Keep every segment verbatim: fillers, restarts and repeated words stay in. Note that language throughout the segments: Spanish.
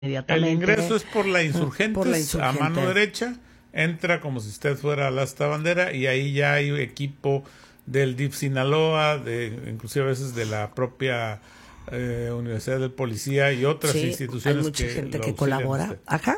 inmediatamente. El ingreso es por la Insurgentes, por la Insurgentes. A mano derecha, entra como si usted fuera a la Asta Bandera y ahí ya hay equipo del D I F Sinaloa, de, inclusive a veces de la propia eh, Universidad del Policía y otras sí, instituciones. Hay mucha que gente lo que colabora. usted. Ajá.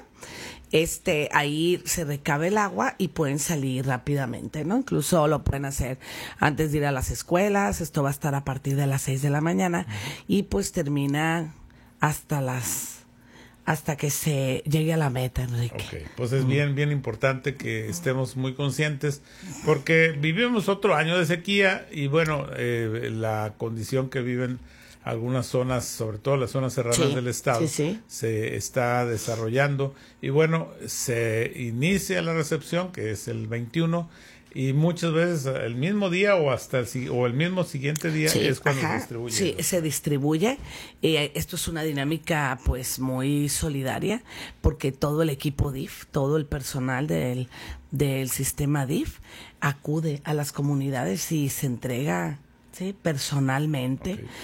Este, ahí se recabe el agua y pueden salir rápidamente, ¿no? Incluso lo pueden hacer antes de ir a las escuelas. Esto va a estar a partir de las seis de la mañana uh-huh. y pues termina hasta las hasta que se llegue a la meta, Enrique. Okay, pues es uh-huh. bien, bien importante que estemos muy conscientes porque vivimos otro año de sequía y bueno, eh, la condición que viven algunas zonas, sobre todo las zonas serranas sí, del estado, sí, sí. se está desarrollando y bueno, se inicia la recepción que es el veintiuno y muchas veces el mismo día o hasta el, o el mismo siguiente día sí, es cuando ajá, se distribuye. Sí, se distribuye. Eh, esto es una dinámica pues muy solidaria porque todo el equipo D I F, todo el personal del, del sistema D I F acude a las comunidades y se entrega sí, personalmente. Okay.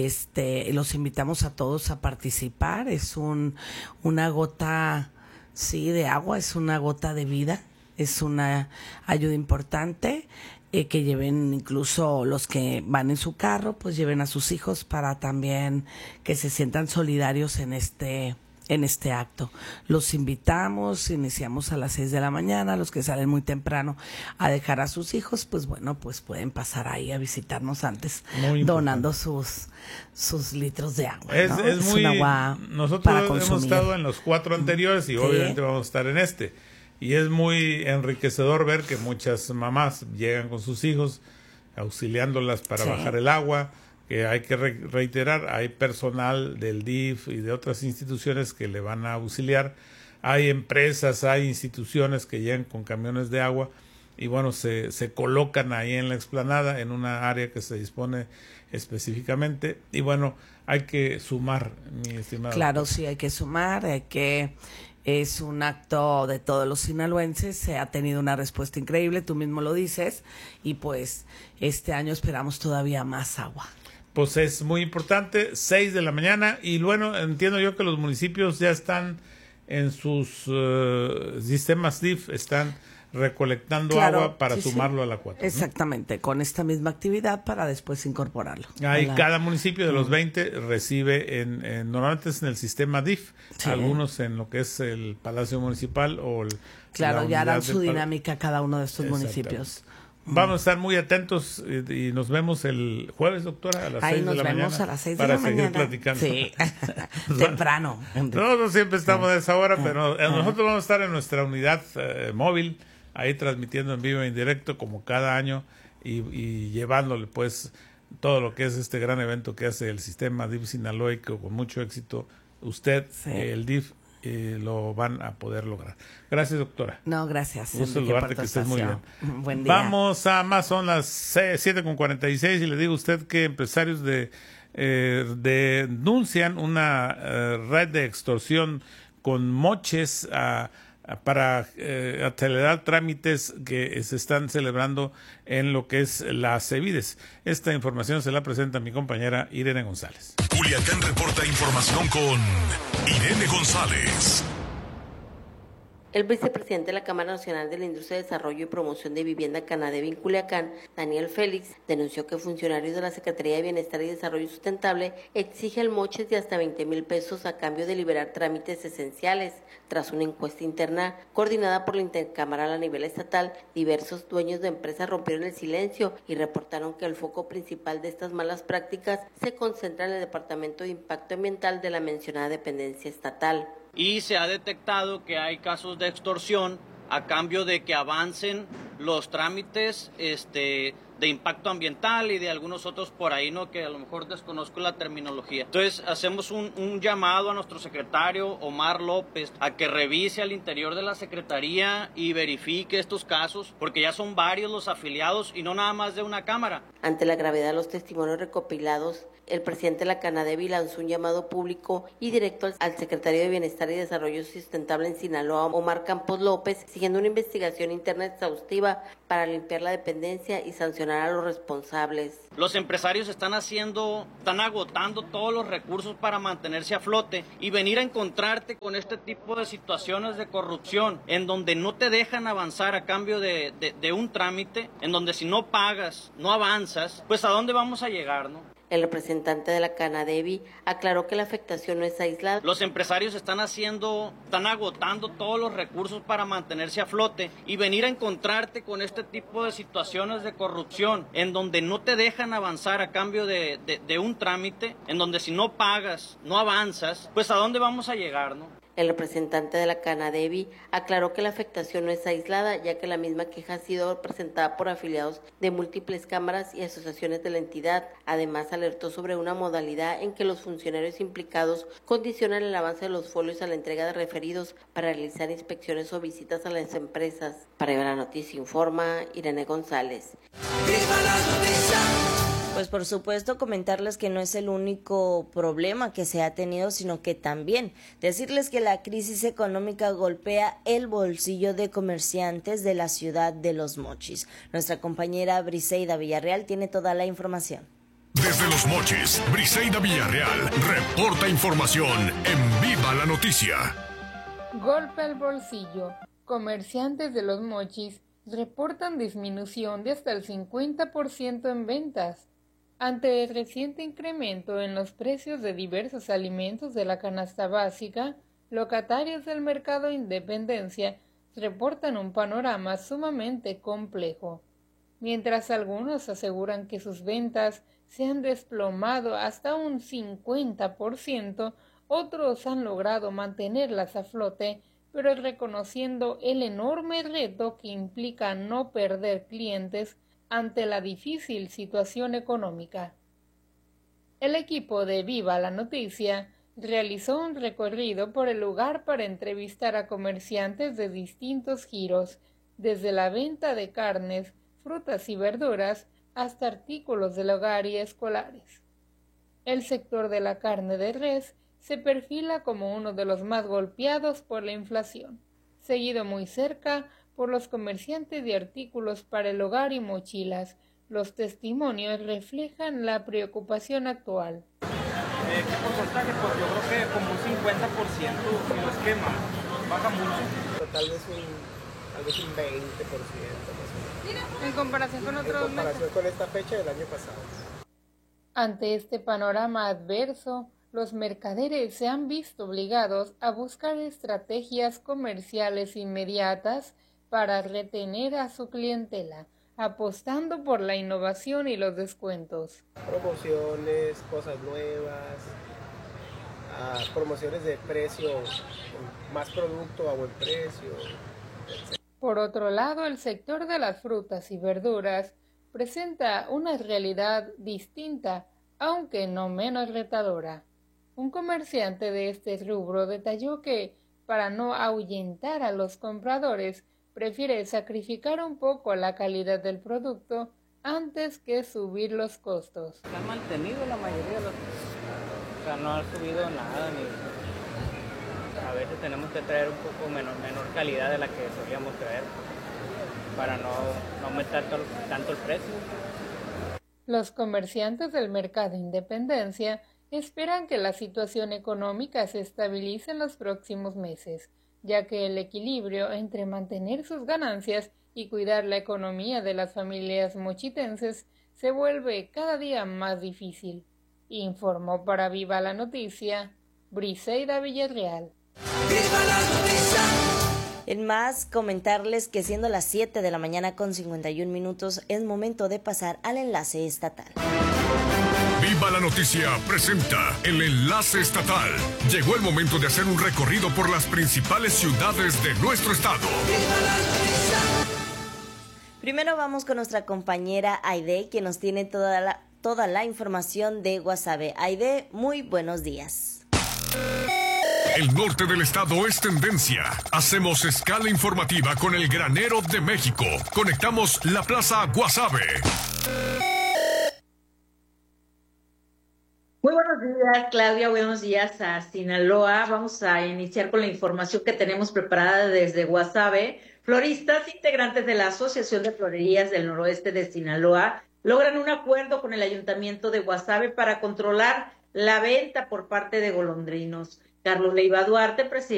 Este, los invitamos a todos a participar. Es un una gota sí de agua, es una gota de vida. Es una ayuda importante eh, que lleven incluso los que van en su carro, pues lleven a sus hijos para también que se sientan solidarios en este en este acto. Los invitamos, iniciamos a las seis de la mañana, los que salen muy temprano a dejar a sus hijos, pues bueno, pues pueden pasar ahí a visitarnos antes, donando sus sus litros de agua. Es, ¿no? es, es muy, un agua nosotros para hemos consumir. estado en los cuatro anteriores y sí. obviamente vamos a estar en este. Y es muy enriquecedor ver que muchas mamás llegan con sus hijos auxiliándolas para sí. bajar el agua, que hay que re- reiterar, hay personal del D I F y de otras instituciones que le van a auxiliar, hay empresas, hay instituciones que llegan con camiones de agua y bueno, se, se colocan ahí en la explanada, en una área que se dispone específicamente y bueno, hay que sumar, mi estimado. Claro, sí, hay que sumar, hay que... Es un acto de todos los sinaloenses, se ha tenido una respuesta increíble, tú mismo lo dices, y pues este año esperamos todavía más agua. Pues es muy importante, seis de la mañana, y bueno, entiendo yo que los municipios ya están en sus uh, sistemas D I F, están recolectando claro, agua para sí, sumarlo sí. a la cuota. Exactamente, ¿no? Con esta misma actividad para después incorporarlo. Ahí la... cada municipio de los veinte recibe, en, en normalmente es en el sistema D I F, sí. algunos en lo que es el Palacio Municipal o el... Claro, ya harán su dinámica cada uno de estos municipios. Vamos a estar muy atentos y, y nos vemos el jueves, doctora, a las Ahí seis de la mañana. Ahí nos vemos a las seis de para la seguir mañana. platicando. Sí, temprano. Nosotros siempre estamos a esa hora, pero nosotros vamos a estar en nuestra unidad eh, móvil, ahí transmitiendo en vivo e en directo como cada año y, y llevándole pues todo lo que es este gran evento que hace el sistema D I F sinaloico con mucho éxito. Usted, sí. eh, el D I F, eh, lo van a poder lograr. Gracias, doctora. No, gracias. Gusto saludarte, que estés muy bien. Buen día. Vamos a más, son las siete con cuarenta y seis y le digo a usted que empresarios de, eh, denuncian una eh, red de extorsión con moches a para eh, acelerar trámites que se están celebrando en lo que es la CEVIDES. Esta información se la presenta mi compañera Irene González. Culiacán reporta información con Irene González. El vicepresidente de la Cámara Nacional de la Industria de Desarrollo y Promoción de Vivienda Canadevi en Culiacán, Daniel Félix, denunció que funcionarios de la Secretaría de Bienestar y Desarrollo Sustentable exigen moches de hasta veinte mil pesos a cambio de liberar trámites esenciales. Tras una encuesta interna coordinada por la Intercamaral a nivel estatal, diversos dueños de empresas rompieron el silencio y reportaron que el foco principal de estas malas prácticas se concentra en el Departamento de Impacto Ambiental de la mencionada dependencia estatal. Y se ha detectado que hay casos de extorsión a cambio de que avancen los trámites este, de impacto ambiental y de algunos otros por ahí, ¿no? Que a lo mejor desconozco la terminología. Entonces hacemos un, un llamado a nuestro secretario Omar López a que revise al interior de la secretaría y verifique estos casos, porque ya son varios los afiliados y no nada más de una cámara. Ante la gravedad de los testimonios recopilados, el presidente de la Canadevi lanzó un llamado público y directo al, al secretario de Bienestar y Desarrollo Sustentable en Sinaloa, Omar Campos López, exigiendo una investigación interna exhaustiva para limpiar la dependencia y sancionar sancionar a los responsables. Los empresarios están haciendo, están agotando todos los recursos para mantenerse a flote y venir a encontrarte con este tipo de situaciones de corrupción en donde no te dejan avanzar a cambio de, de, de un trámite, en donde si no pagas, no avanzas, pues ¿a dónde vamos a llegar, no? El representante de la Canadevi aclaró que la afectación no es aislada. Los empresarios están haciendo, están agotando todos los recursos para mantenerse a flote y venir a encontrarte con este tipo de situaciones de corrupción en donde no te dejan avanzar a cambio de, de, de un trámite, en donde si no pagas, no avanzas, pues ¿a dónde vamos a llegar, no? El representante de la Canadevi aclaró que la afectación no es aislada, ya que la misma queja ha sido presentada por afiliados de múltiples cámaras y asociaciones de la entidad. Además, alertó sobre una modalidad en que los funcionarios implicados condicionan el avance de los folios a la entrega de referidos para realizar inspecciones o visitas a las empresas. Para Viva la Noticia informa Irene González. ¡Viva la noticia! Pues por supuesto comentarles que no es el único problema que se ha tenido, sino que también decirles que la crisis económica golpea el bolsillo de comerciantes de la ciudad de Los Mochis. Nuestra compañera Briseida Villarreal tiene toda la información. Desde Los Mochis, Briseida Villarreal reporta información en Viva la Noticia. Golpe al bolsillo. Comerciantes de Los Mochis reportan disminución de hasta el cincuenta por ciento en ventas. Ante el reciente incremento en los precios de diversos alimentos de la canasta básica, locatarios del mercado Independencia reportan un panorama sumamente complejo. Mientras algunos aseguran que sus ventas se han desplomado hasta un cincuenta por ciento, otros han logrado mantenerlas a flote, pero reconociendo el enorme reto que implica no perder clientes ante la difícil situación económica. El equipo de Viva la Noticia realizó un recorrido por el lugar para entrevistar a comerciantes de distintos giros, desde la venta de carnes, frutas y verduras hasta artículos del hogar y escolares. El sector de la carne de res se perfila como uno de los más golpeados por la inflación, seguido muy cerca por los comerciantes de artículos para el hogar y mochilas. Los testimonios reflejan la preocupación actual. Eh, ¿Qué porcentaje? Pues yo creo que como un cincuenta por ciento, si no es que más, baja mucho. Tal vez un, tal vez un veinte por ciento más o menos. En comparación con otros meses. En comparación meses. Con esta fecha del año pasado. Ante este panorama adverso, los mercaderes se han visto obligados a buscar estrategias comerciales inmediatas para retener a su clientela, apostando por la innovación y los descuentos. Promociones, cosas nuevas, uh, promociones de precio, más producto a buen precio. Por otro lado, el sector de las frutas y verduras presenta una realidad distinta, aunque no menos retadora. Un comerciante de este rubro detalló que, para no ahuyentar a los compradores, prefiere sacrificar un poco la calidad del producto antes que subir los costos. Se han mantenido la mayoría de los... O sea, no ha subido nada, ni... A veces tenemos que traer un poco menor, menor calidad de la que solíamos traer para no, no aumentar tanto el precio. Los comerciantes del mercado Independencia esperan que la situación económica se estabilice en los próximos meses, ya que el equilibrio entre mantener sus ganancias y cuidar la economía de las familias mochitenses se vuelve cada día más difícil. Informó para Viva la Noticia, Briseida Villarreal. ¡Viva la Noticia! En más, comentarles que siendo las siete de la mañana con cincuenta y un minutos, es momento de pasar al enlace estatal. Viva la Noticia presenta el enlace estatal. Llegó el momento de hacer un recorrido por las principales ciudades de nuestro estado. ¡Viva la Noticia! Primero vamos con nuestra compañera Aide, que nos tiene toda la, toda la información de Guasave. Aide, muy buenos días. El norte del estado es tendencia. Hacemos escala informativa con el granero de México. Conectamos la Plaza Guasave. Muy buenos días, Claudia. Buenos días a Sinaloa. Vamos a iniciar con la información que tenemos preparada desde Guasave. Floristas integrantes de la Asociación de Florerías del Noroeste de Sinaloa logran un acuerdo con el Ayuntamiento de Guasave para controlar la venta por parte de golondrinos. Carlos Leiva Duarte, presidente